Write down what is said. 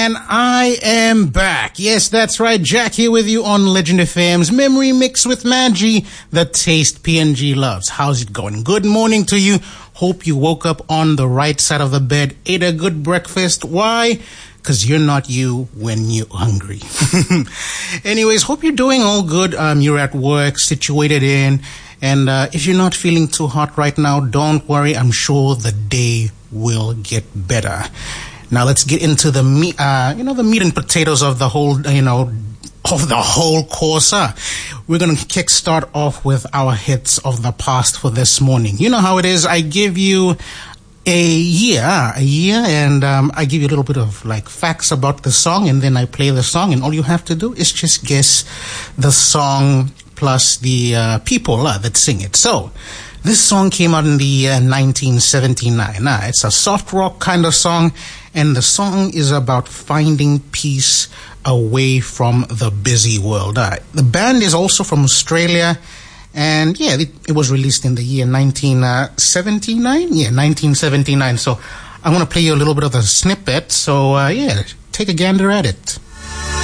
And I am back. Yes, that's right. Jack here with you on Legend FM's Memory Mix with Maggie, the taste PNG loves. How's it going? Good morning to you. Hope you woke up on the right side of the bed, ate a good breakfast. Why? Because you're not you when you're hungry. Anyways, hope you're doing all good. You're at work, situated in. And if you're not feeling too hot right now, don't worry. I'm sure the day will get better. Now let's get into the meat, the meat and potatoes of the whole, of the whole course. We're going to kickstart off with our hits of the past for this morning. You know how it is. I give you a year, and I give you a little bit of facts about the song, and then I play the song, and all you have to do is just guess the song plus the people that sing it. So, this song came out in the year 1979. It's a soft rock kind of song, and the song is about finding peace away from the busy world. The band is also from Australia, and it was released in the year 1979. 1979. So I'm going to play you a little bit of the snippet. So take a gander at it.